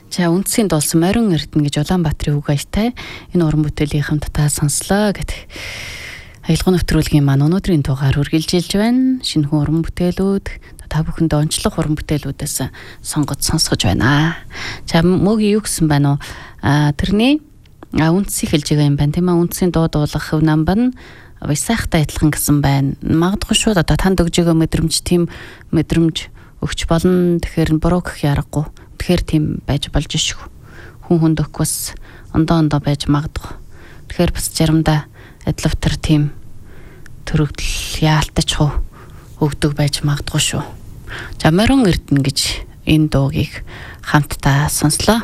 За үндсийн дуулсан Морин Эрдэнэ гэж Улаанбаатарын үг аятай энэ уран бүтээлийн хамтдаа сонслоо гэдэг. Аялал нэвтрүүлгийн маань өнөөдрийн дугаар үргэлжилж байна. Шинэхэн уран бүтээлүүд та бүхэндээ онцлог уран бүтээлүүдээс сонгож сонсгож байна. За мөгийн юу гэсэн байна уу? Тэрний үндсийг хэлж байгаа юм байна тийм ээ. Үндсийн дуу дуулах хөв намбан Висахтай адилхан гэсэн байна. Магадгүй шүү одоо танд өгж байгаа мэдрэмж тийм мэдрэмж өгч болно. Тэгэхээр буруу гэх яргагүй. Тэгэхээр тийм байж болж шүү. Хүн хүндөх бас ондоо байж магадгүй. Тэгэхээр бас заримдаа адилвтар тийм төрөгдөл яалтаж өгдөг байж магадгүй шүү. За Морин Эрдэнэ гэж энэ дуугийг хамтдаа сонслоо.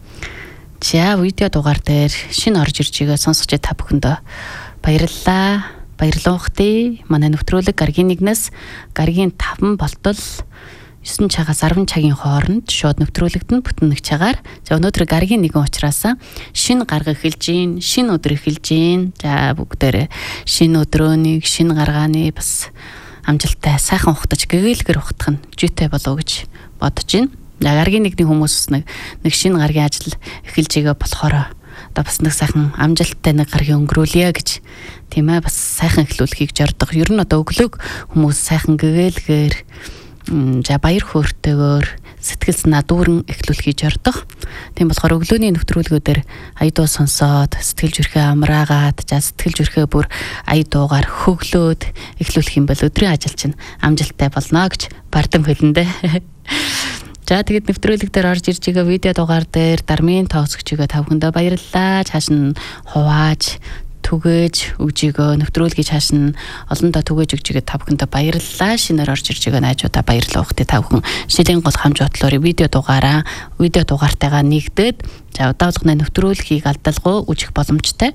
За видео дугаар дээр шинэ орж ирж байгаа сонсогч та бүхэндээ баярлалаа. Баярлалаа ухтээ. Манай нэвтрүүлэг гаргийн 1-ээс гаргийн 5 болтол 9 цагаас 10 цагийн хооронд шууд нэвтрүүлэгдэн бүтэн нэг цагаар. За өнөөдөр гаргийн 1 учраас шинэ гарга эхэлж гин, шинэ өдөр эхэлж гин. За бүгдээрээ шинэ өдрөөнийг, шинэ гаргааны бас амжилттай сайхан ухтаж гэгээлгэр ухтах нь житэй болов гэж бодож байна. За гаргийн 1-ний хүмүүс нэг шинэ гаргийн ажил эхэлж байгаа болохоор одоо бас нэг сайхан амжилттай нэг гаргийн өнгөрүүлье гэж тийм ээ бас сайхан эхлүүлэхийг зордох. Ер нь одоо өглөөг хүмүүс сайхан гэгээлгээр за баяр хөөртэйгээр сэтгэл санаа дүүрэн эхлүүлэхийг зордох. Тийм болохоор өглөөний нэвтрүүлгүүдээр ая дуу сонсоод сэтгэл зүрхээ амраагаад за сэтгэл зүрхээ бүр ая дуугаар хөглөөд эхлүүлэх юм бол өдрийн ажил чинь амжилттай болно гэж бардам хэлэндэ. За тэгээд нэвтрүүлэг дээр орж ирж байгаа видео дугаар дээр Дармын тоосгчигээ тавхандаа баярлалаа. Цааш нь хувааж түгээж өгж өгөө нэвтрүүлгийг цааш нь олондоо түгээж өгж өгөө тавхандаа баярлалаа. Шинээр орж ирж байгаа найзуудаа баярлалаа ухтээ тавхан. Шинэлийн гол хамж бодлоор видео дугаартайгаа нэгдээд за удаалагны нэвтрүүлгийг алдалгүй үжих боломжтой.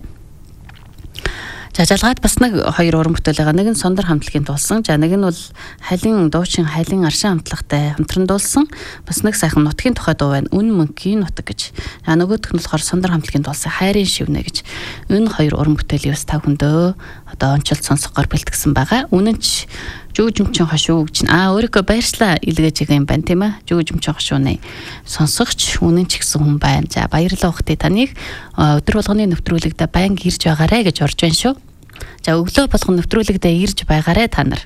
За жалгаад бас нэг хоёр уран бүтээл байгаа. Нэг нь Сондар хамтлагийн дуулсан. За нэг нь бол Халин дуучин Халин Аршин хамтлагтай хамтран дуулсан. Бас нэг сайхан нутгийн тухай дуу байна. Үн мөнхийн нутаг гэж. За нөгөөх нь болохоор Сондар хамтлагийн дуулсан Хайрын шивнэ гэж. Энэ хоёр уран бүтээлийг бас тав хөндөө одоо онцлог сонсохоор бэлтгэсэн байгаа. Үнэн ч жүжимчин хошуу гэж. Өөрийгөө баярлалаа илгээж байгаа юм байна тийм ээ. Жүжимчин хошууны сонсогч үнэн ч гэсэн хүн байна. За баярлалаа ухтээ таныг өдөр болгоны нэвтрүүлэгдээ байнга ирж байгаарэ гэж орж байна шүү. За өглөө болгон нэвтрүүлэгдээ ирж байгаарэ та нар.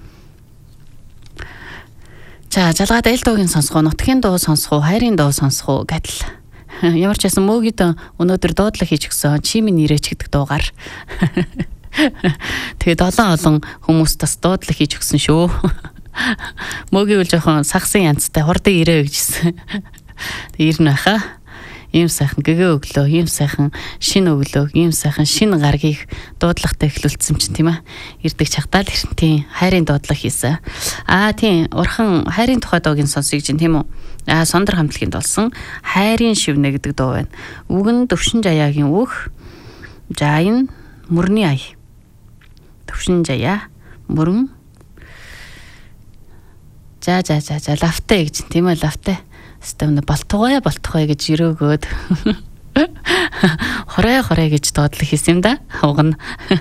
За жалгаад аялал дуугийн сонсох уу, нутгийн дуу сонсох уу, хайрын дуу сонсох уу гэдэл. Ямар ч байсан мөөгид өнөөдөр дуудлага хийж өгсөн чимийн нэрэж гэдэг дуугаар. Тэгээд олон хүмүүс бас дуудлага хийж өгсөн шүү. Мөөгийн үл жоохон сагсан янзтай хурдан ирээ гэжсэн. Ирнэ байхаа. Ийм сайхан гэгээ өглөө, ийм сайхан шинэ өглөө, ийм сайхан шинэ гаргийг дуудлагатай эхлүүлсэн чинь тийм ээ. Ирдэг чагтаа л тийм хайрын дуудлага хийсэн. Тийм урхан хайрын тухай дуугийн сонсыг чинь тийм үү. Сондар хамтлагийн дуулсан Хайрын шивнэ гэдэг дуу байна. Үг нь Төвшин Жаяагийн үг. За энэ мөрний ая. Төвшин Жаяа мөрөн. За лавтай гэж тийм ээ лавтай. Стэмнэ болтугай гэж өрөөгөөд хорой гэж дуудлага хийсэн юм да. Угна.